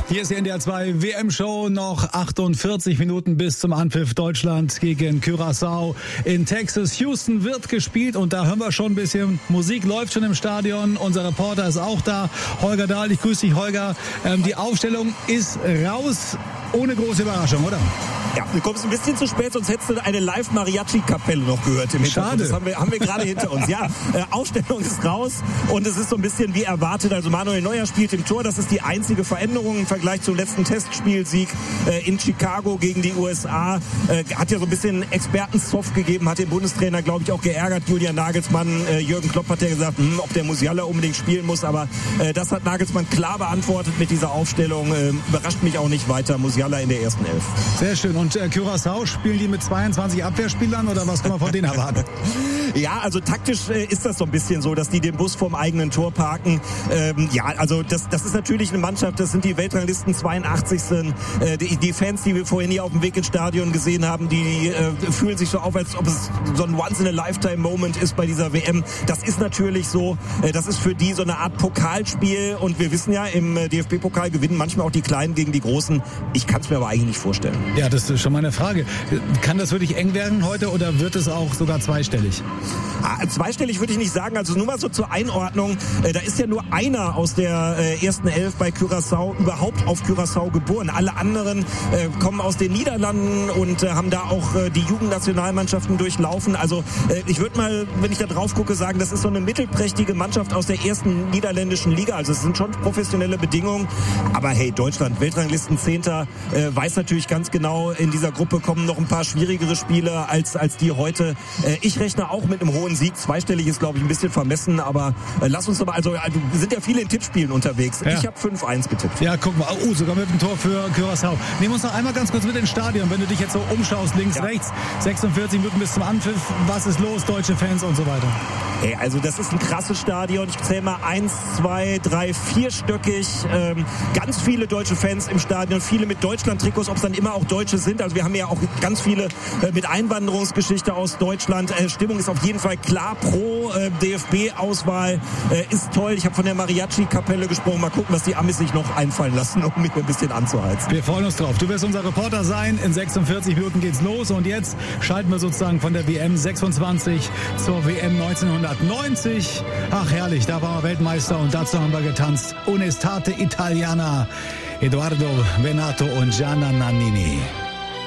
Hier ist die NDR 2 WM-Show, noch 48 Minuten bis zum Anpfiff. Deutschland gegen Curaçao in Texas. Houston wird gespielt und da hören wir schon ein bisschen. Musik läuft schon im Stadion. Unser Reporter ist auch da. Holger Dahl, ich grüße dich, Holger. Die Aufstellung ist raus. Ohne große Überraschung, oder? Ja, du kommst ein bisschen zu spät, sonst hättest du eine Live-Mariachi-Kapelle noch gehört im Hintergrund. Schade. Das haben wir gerade hinter uns. Ja, Aufstellung ist raus und es ist so ein bisschen wie erwartet. Also Manuel Neuer spielt im Tor. Das ist die einzige Veränderung im Vergleich zum letzten Testspielsieg in Chicago gegen die USA. Hat ja so ein bisschen Expertenzoff gegeben, hat den Bundestrainer, glaube ich, auch geärgert. Julian Nagelsmann, Jürgen Klopp hat ja gesagt, ob der Musiala unbedingt spielen muss. Aber das hat Nagelsmann klar beantwortet mit dieser Aufstellung. Überrascht mich auch nicht weiter. Musiala in der ersten Elf. Sehr schön. Und Curaçao, spielen die mit 22 Abwehrspielern oder was kann man von denen erwarten? Ja, also taktisch ist das so ein bisschen so, dass die den Bus vorm eigenen Tor parken. Ja, also das ist natürlich eine Mannschaft, das sind die Weltranglisten 82. Die Fans, die wir vorhin hier auf dem Weg ins Stadion gesehen haben, die fühlen sich so auf, als ob es so ein Once-in-a-Lifetime-Moment ist bei dieser WM. Das ist natürlich so, das ist für die so eine Art Pokalspiel und wir wissen ja, im DFB-Pokal gewinnen manchmal auch die Kleinen gegen die Großen. Ich kann es mir aber eigentlich nicht vorstellen. Ja, das ist schon meine Frage. Kann das wirklich eng werden heute oder wird es auch sogar zweistellig? Zweistellig würde ich nicht sagen, also nur mal so zur Einordnung, da ist ja nur einer aus der ersten Elf bei Curaçao überhaupt auf Curaçao geboren. Alle anderen kommen aus den Niederlanden und haben da auch die Jugendnationalmannschaften durchlaufen. Also ich würde mal, wenn ich da drauf gucke, sagen, das ist so eine mittelprächtige Mannschaft aus der ersten niederländischen Liga. Also es sind schon professionelle Bedingungen. Aber hey, Deutschland, Weltranglisten 10. Weiß natürlich ganz genau, in dieser Gruppe kommen noch ein paar schwierigere Spiele als die heute. Ich rechne auch mit einem hohen Sieg. Zweistellig ist, glaube ich, ein bisschen vermessen, aber lass uns doch mal, also sind ja viele in Tippspielen unterwegs. Ja. Ich habe 5-1 getippt. Ja, guck mal, sogar mit dem Tor für Curaçao. Nehmen wir uns noch einmal ganz kurz mit ins Stadion, wenn du dich jetzt so umschaust, links, rechts, 46 Minuten bis zum Anpfiff, was ist los, deutsche Fans und so weiter? Hey, also das ist ein krasses Stadion. Ich zähle mal 1, 2, 3, 4-stöckig. Ganz viele deutsche Fans im Stadion, viele mit Deutschland-Trikots, ob es dann immer auch Deutsche sind. Also wir haben ja auch ganz viele mit Einwanderungsgeschichte aus Deutschland. Stimmung ist auf jeden Fall klar pro DFB-Auswahl. Ist toll. Ich habe von der Mariachi-Kapelle gesprochen. Mal gucken, was die Amis sich noch einfallen lassen, um mich ein bisschen anzuheizen. Wir freuen uns drauf. Du wirst unser Reporter sein. In 46 Minuten geht's los. Und jetzt schalten wir sozusagen von der WM 26 zur WM 1990. Ach herrlich, da waren wir Weltmeister und dazu haben wir getanzt. Un'estate Italiana, Edoardo Bennato und Gianna Nannini.